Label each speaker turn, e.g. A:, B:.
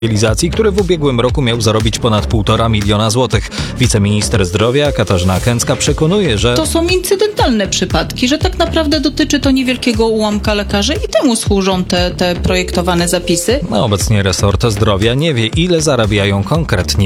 A: który w ubiegłym roku miał zarobić ponad 1,5 miliona złotych. Wiceminister zdrowia Katarzyna Kęcka przekonuje, że
B: to są incydentalne przypadki, że tak naprawdę dotyczy to niewielkiego ułamka lekarzy i temu służą te projektowane zapisy.
A: Obecnie resort zdrowia nie wie, ile zarabiają konkretnie